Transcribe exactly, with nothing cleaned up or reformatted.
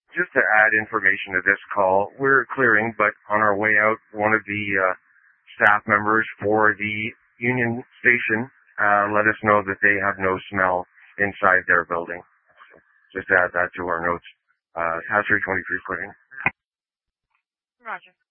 just to add information to this call, we're clearing, but on our way out, one of the uh, staff members for the Union Station uh, let us know that they have no smell inside their building. Just to add that to our notes. Uh, Hatchery twenty-three put in. Roger.